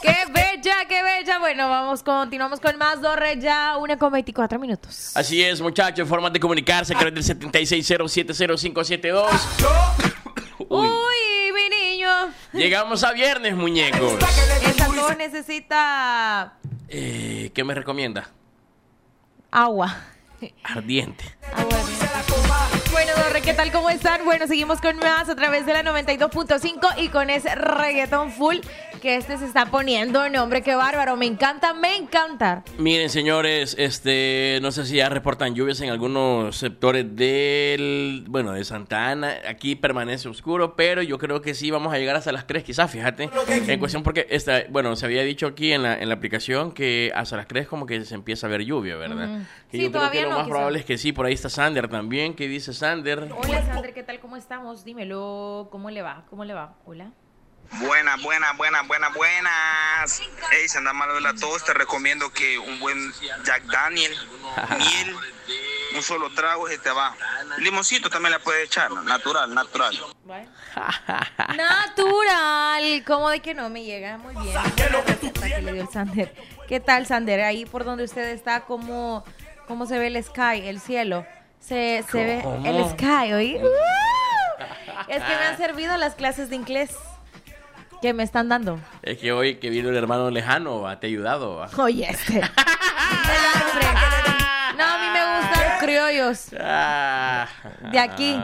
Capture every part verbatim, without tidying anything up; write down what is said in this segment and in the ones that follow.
¡Qué bella, qué bella! Bueno, vamos, continuamos con más Dorre ya, una con veinticuatro minutos. Así es, muchachos, formas de comunicarse a través del setenta y seis cero siete cero cinco siete dos. Uy. Uy, mi niño. Llegamos a viernes, muñecos. El salón necesita... Eh, ¿Qué me recomienda? Agua. Ardiente. Agua. Bueno, Dorre, ¿qué tal? ¿Cómo están? Bueno, seguimos con más a través de la noventa y dos punto cinco y con ese reggaetón full que este se está poniendo. No, hombre, qué bárbaro. Me encanta, me encanta. Miren, señores, este, no sé si ya reportan lluvias en algunos sectores del, bueno, de Santa Ana. Aquí permanece oscuro, pero yo creo que sí vamos a llegar hasta las tres, quizás, fíjate. En cuestión porque, esta, bueno, se había dicho aquí en la, en la aplicación que hasta las tres como que se empieza a ver lluvia, ¿verdad? Mm. Que Sí, yo creo todavía que lo no, más quizá. probable es que sí. Por ahí está Sander también. ¿Qué dice Sander? Hola, Sander, ¿qué tal? ¿Cómo estamos? Dímelo, ¿cómo le va? ¿Cómo le va? Hola. Buenas, buenas, buenas, buenas, buenas. Ey, si andas malo de la tos, te recomiendo que un buen Jack Daniel, miel, un solo trago y se te va. Limoncito también le puedes echar, ¿no? Natural, natural. Bueno. Natural. ¿Cómo de que no me llega? Muy bien. La receta que le dio el Sander. ¿Qué tal, Sander? Ahí por donde usted está, ¿cómo, cómo se ve el sky, el cielo? Se, se ve el sky, ¿oí? Uh, es que me han servido las clases de inglés que me están dando. Es que hoy que vino el hermano lejano, ¿va? Te ha ayudado, ¿va? Oye, este. No, hombre. No, a mí me gustan los criollos. Ah. De aquí.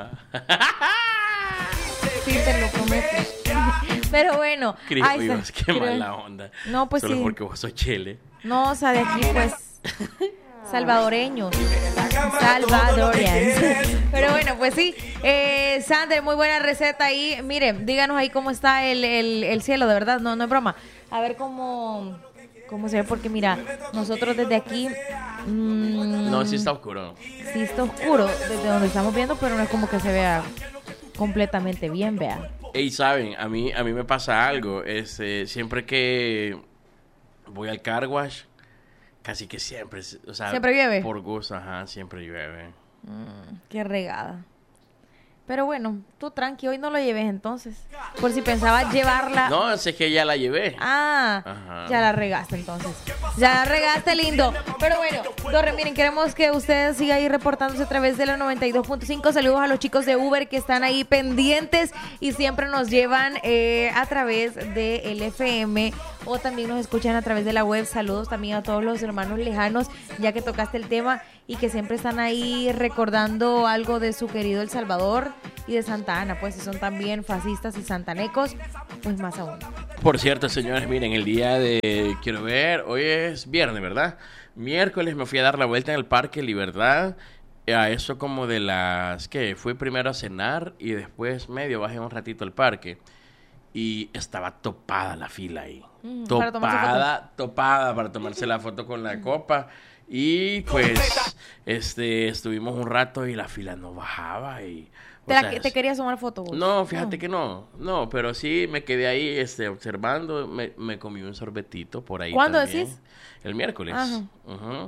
Sí, te lo prometo. Pero bueno. Criollos, está. qué Criollos. mala onda. No, pues Solo sí. porque vos sos chele. No, o sea, de aquí, pues, salvadoreños. Salvadoreños. Pero bueno, pues sí. Eh, Sander, muy buena receta ahí. Miren, díganos ahí cómo está el, el, el cielo, de verdad, no, no es broma. A ver cómo, cómo se ve, porque mira, nosotros desde aquí... Mmm, No, sí está oscuro. Sí está oscuro desde donde estamos viendo, pero no es como que se vea completamente bien, vea. Ey, saben, a mí, a mí me pasa algo. Este, siempre que voy al car wash, casi que siempre, o sea, ¿Siempre llueve? Por gusto, ajá, siempre llueve. Mm, qué regada. Pero bueno, tú tranqui, hoy no lo lleves entonces. Por si pensabas llevarla. No, sé que ya la llevé. Ah, Ajá. ya la regaste entonces. Ya la regaste, lindo. Pero bueno, Dorre, miren, queremos que ustedes sigan ahí reportándose a través de la noventa y dos punto cinco. Saludos a los chicos de Uber que están ahí pendientes y siempre nos llevan eh, a través del F M o también nos escuchan a través de la web. Saludos también a todos los hermanos lejanos, ya que tocaste el tema y que siempre están ahí recordando algo de su querido El Salvador y de Santa Ana. Pues si son también fascistas y santanecos, pues más aún. Por cierto, señores, miren, el día de, quiero ver, hoy es viernes, ¿verdad? Miércoles me fui a dar la vuelta en el Parque Libertad, a eso como de las, ¿qué? Fui primero a cenar y después medio bajé un ratito al parque y estaba topada la fila ahí. Mm, ¿para tomarse topada, topada para tomarse la foto con la copa. Y pues, este, estuvimos un rato y la fila no bajaba y... ¿Te, o la, sea, ¿Te querías tomar foto vos? no, fíjate que no, no, pero sí me quedé ahí este, observando, me, me comí un sorbetito por ahí. ¿Cuándo también. decís? El miércoles. Ajá. Ujú.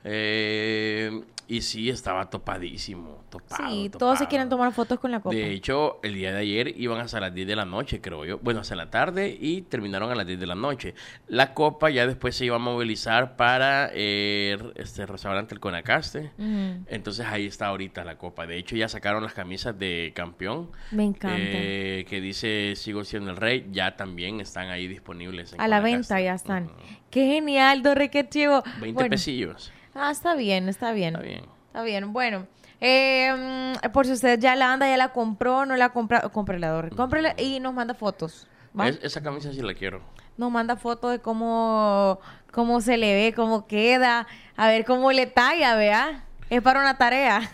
Eh, y sí, estaba topadísimo, topado, Sí, topado. todos se quieren tomar fotos con la copa. De hecho, el día de ayer iban hasta las diez de la noche, creo yo. Bueno, hasta la tarde y terminaron a las diez de la noche. La copa ya después se iba a movilizar para eh, este restaurante El Conacaste. Ujú. Entonces ahí está ahorita la copa. De hecho, ya sacaron las camisas de campeón. Me encanta. Eh, que dice Sigo siendo el rey. Ya también están ahí disponibles. En A la Conacaste. venta ya están. Ujú. Qué genial, Dorre, qué chivo. veinte Bueno. pesillos. Ah, está bien, está bien. Está bien. Está bien, bueno. Eh, mm, por si usted ya la anda, ya la compró, no la ha comprado, cómprela, Dorre. Cómprela y nos manda fotos. ¿va? Es- esa camisa sí la quiero. Nos manda fotos de cómo, cómo se le ve, cómo queda, a ver cómo le talla, vea. Es para una tarea.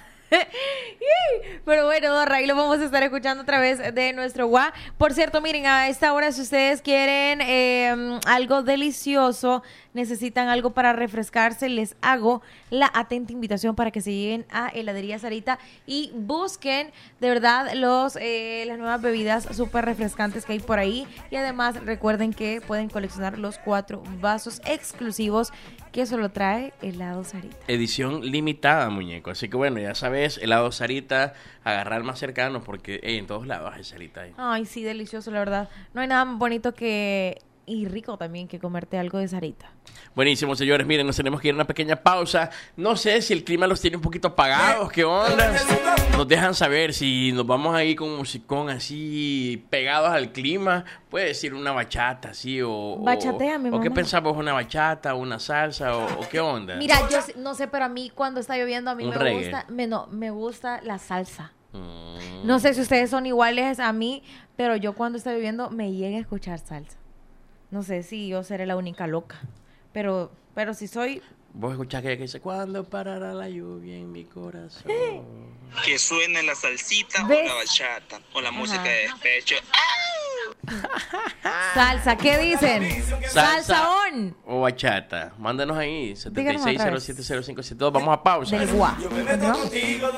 Pero bueno, Dorra, ahí lo vamos a estar escuchando a través de nuestro W A. Por cierto, miren, a esta hora si ustedes quieren eh, algo delicioso, necesitan algo para refrescarse, les hago la atenta invitación para que se lleguen a Heladería Sarita y busquen de verdad los eh, las nuevas bebidas súper refrescantes que hay por ahí. Y además recuerden que pueden coleccionar los cuatro vasos exclusivos que solo trae Helado Sarita. Edición limitada, muñeco. Así que bueno, ya sabes, helado Sarita, agarrar más cercano porque hey, en todos lados hay Sarita ahí. Ay, sí, delicioso, la verdad. No hay nada más bonito que y rico también que comerte algo de Sarita. Buenísimo, señores. Miren, nos tenemos que ir a una pequeña pausa. No sé si el clima los tiene un poquito apagados. ¿Qué onda? Nos dejan saber si nos vamos a ir con un musicón así pegados al clima. Puede decir una bachata, así o... Bachatea, o, mi ¿O qué mamá. pensamos? ¿Una bachata, una salsa o, o qué onda? Mira, yo sé- no sé, pero a mí cuando está lloviendo a mí Un me reggae. gusta, me, no, me gusta la salsa. Mm. No sé si ustedes son iguales a mí, pero yo cuando está lloviendo me llega a escuchar salsa. No sé si yo seré la única loca, pero pero si soy Vos escuchás que dice, ¿cuándo parará la lluvia en mi corazón? Que suene la salsita ¿Ves? o la bachata o la Ajá. música de despecho. salsa, ¿qué dicen? Salsa on o bachata. Mándanos ahí, siete Díganos seis otra cero vez. siete cero cinco siete dos. Vamos a pausa. del guá. ¿No?